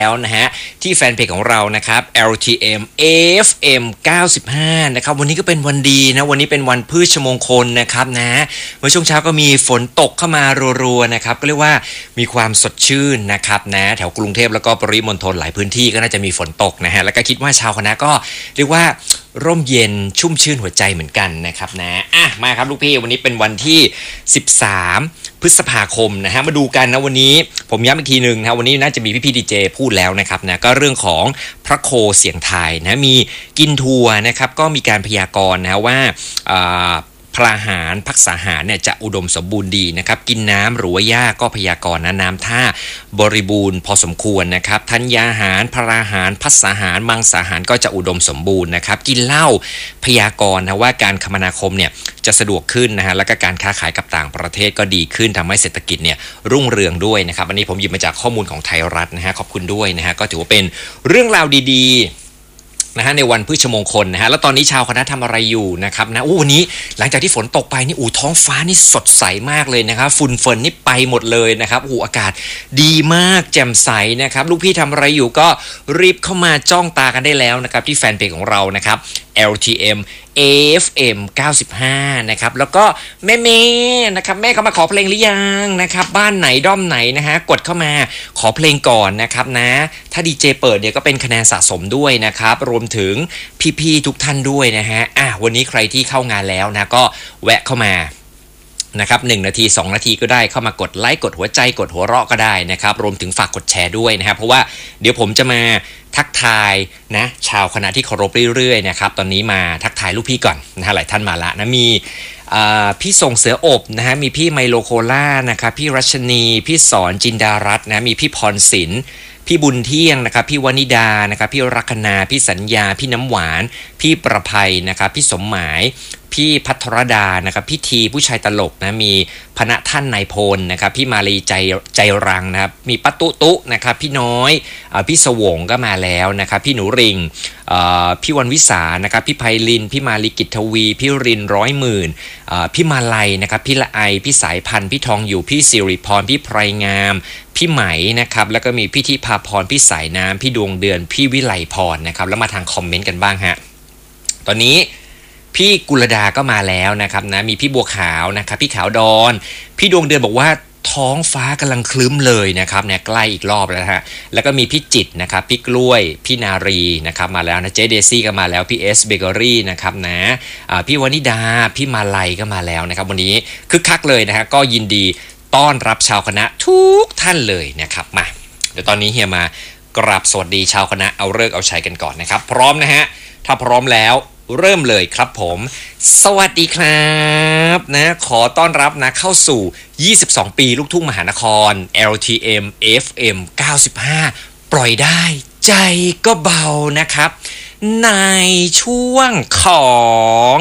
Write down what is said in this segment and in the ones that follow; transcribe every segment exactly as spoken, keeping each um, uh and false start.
แล้วนะฮะที่แฟนเพจของเรานะครับ แอล ที เอ็ม เอ เอฟ เอ็ม เก้าสิบห้านะครับวันนี้ก็เป็นวันดีนะวันนี้เป็นวันพฤชมงคลนะครับนะเมื่อช่วงเช้าก็มีฝนตกเข้ามารัวๆนะครับก็เรียกว่ามีความสดชื่นนะครับนะแถวกรุงเทพแล้วก็ปริมณฑลหลายพื้นที่ก็น่าจะมีฝนตกนะฮะแล้วก็คิดว่าชาวคณะก็เรียกว่าร่มเย็นชุ่มชื่นหัวใจเหมือนกันนะครับนะอ่ะมาครับลูกพี่วันนี้เป็นวันที่สิบสามพฤษภาคมนะฮะมาดูกันนะวันนี้ผมย้ำอีกทีนึงนะวันนี้น่าจะมีพี่ๆดีเจพูดแล้วนะครับนะก็เรื่องของพระโคเสียงไทยนะมีกินทัวร์นะครับก็มีการพยากรณ์นะว่าอ่าพลาหารพักษาหารเนี่ยจะอุดมสมบูรณ์ดีนะครับกินน้ำหรือว่าหญ้าก็พยากรณ์นะน้ำท่าบริบูรณ์พอสมควรนะครับธัญญาหารพลาหารพัสหารมังสาหารก็จะอุดมสมบูรณ์นะครับกินเหล้าพยากรณ์นะว่าการคมนาคมเนี่ยจะสะดวกขึ้นนะฮะแล้วก็การค้าขายกับต่างประเทศก็ดีขึ้นทำให้เศรษฐกิจเนี่ยรุ่งเรืองด้วยนะครับอันนี้ผมหยิบมาจากข้อมูลของไทยรัฐนะฮะขอบคุณด้วยนะฮะก็ถือว่าเป็นเรื่องราวดีๆนะฮะในวันพฤชมงคลนะฮะแล้วตอนนี้ชาวคณะทำอะไรอยู่นะครับนะโอ้วันนี้หลังจากที่ฝนตกไปนี่อูท้องฟ้านี่สดใสมากเลยนะครับฝุ่นฝนนี่ไปหมดเลยนะครับโอ้อากาศดีมากแจ่มใสนะครับลูกพี่ทำอะไรอยู่ก็รีบเข้ามาจ้องตากันได้แล้วนะครับที่แฟนเพจของเรานะครับ แอล ที เอ็ม เอ เอฟ เอ็ม เก้าสิบห้านะครับแล้วก็แม่เมนะครับแม่เขามาขอเพลงหรือยังนะครับบ้านไหนด้อมไหนนะฮะกดเข้ามาขอเพลงก่อนนะครับนะถ้าดีเจเปิดเนี่ยก็เป็นคะแนนสะสมด้วยนะครับรวมถึงพี่ๆทุกท่านด้วยนะฮะอ่ะวันนี้ใครที่เข้างานแล้วนะก็แวะเข้ามานะครับหนึ่งนาทีสองนาทีก็ได้เข้ามากดไลค์กดหัวใจกดหัวเราะก็ได้นะครับรวมถึงฝากกดแชร์ด้วยนะครับเพราะว่าเดี๋ยวผมจะมาทักทายนะชาวคณะที่เคารพเรื่อยๆนะครับตอนนี้มาทักทายลูกพี่ก่อนนะฮะหลายท่านมาละนะมีพี่ส่งเสืออบนะฮะมีพี่ไมโลโคล่านะครับพี่รัชนีพี่สอนจินดารัตน์นะมีพี่พรศิลป์พี่บุญเที่ยงนะครับพี่วนิดานะครับพี่รักนาพี่สัญญาพี่น้ำหวานพี่ประภัยนะครับพี่สมหมายพี่พัทรดานะครับพี่ทีผู้ชายตลกนะมีพณะท่านนายพลนะครับพี่มาลีใจใจรังนะครับมีปัตุตุนะครับพี่น้อยอพี่สวงก็มาแล้วนะครับพี่หนูริงพี่วันวิสานะครับพี่ไพลินพี่มาลีกิตทวีพี่รินร้อยหมื่นพี่มาลัยนะครับพี่ละไอพี่สายพันธ์พี่ทองอยู่พี่สิริพรพี่ไพรงามพี่ไหมนะครับแล้วก็มีพี่ทิพาพรพี่สายน้ำพี่ดวงเดือนพี่วิไลพรนะครับแล้วมาทางคอมเมนต์กันบ้างฮะตอนนี้พี่กุลดาก็มาแล้วนะครับนะมีพี่บัวขาวนะครับพี่ขาวดอนพี่ดวงเดือนบอกว่าท้องฟ้ากำลังคลึ้มเลยนะครับเนี่ยใกล้อีกรอบแล้วฮะแล้วก็มีพี่จิตนะครับพี่กล้วยพี่นารีนะครับมาแล้วนะเจเดซี่ก็มาแล้วพี่เอสเบเกอรี่นะครับนะพี่วนิดาพี่มาลัยก็มาแล้วนะครับวันนี้คึกคักเลยนะฮะก็ยินดีต้อนรับชาวคณะทุกท่านเลยนะครับมาเดี๋ยวตอนนี้เฮียมากราบสวัสดีชาวคณะเอาเลิกเอาชัยกันก่อนนะครับพร้อมนะฮะถ้าพร้อมแล้วเริ่มเลยครับผมสวัสดีครับนะขอต้อนรับนะเข้าสู่ยี่สิบสองปีลูกทุ่งมหานคร แอล ที เอ็ม เอฟ เอ็ม เก้าสิบห้าปล่อยได้ใจก็เบานะครับในช่วงของ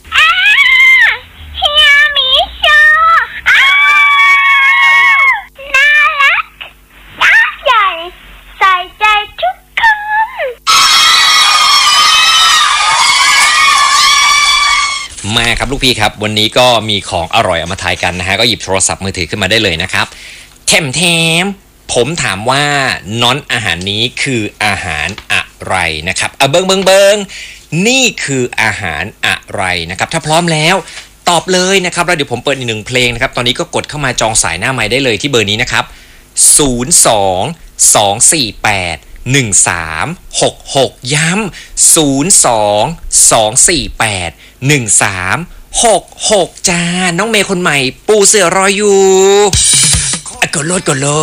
มาครับลูกพี่ครับวันนี้ก็มีของอร่อยเอามาทายกันนะฮะก็หยิบโทรศัพท์มือถือขึ้นมาได้เลยนะครับแถมแถมผมถามว่าน้อนอาหารนี้คืออาหารอะไรนะครับเอาเบิงเบิงเบิงนี่คืออาหารอะไรนะครับถ้าพร้อมแล้วตอบเลยนะครับแล้วเดี๋ยวผมเปิดอีกหนึ่งเพลงนะครับตอนนี้ก็กดเข้ามาจองสายหน้าไมค์ได้เลยที่เบอร์นี้นะครับศูนย์ สอง สอง สี่ แปด หนึ่ง สาม หก หกย้ำศูนย์ สอง สอง สี่ แปด หนึ่ง สาม หก หกจ้าน้องเมย์คนใหม่ปูเสือรออยู่กดโลดกดโลด